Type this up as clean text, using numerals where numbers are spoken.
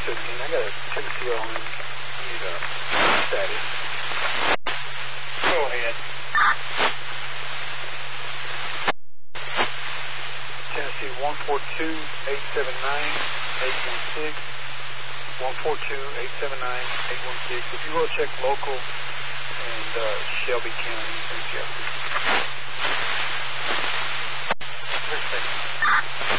17. I got a Tennessee on need status. Go ahead. Tennessee 142-879-816. 142-879-816. If you will check local and Shelby County, St. Jefferson.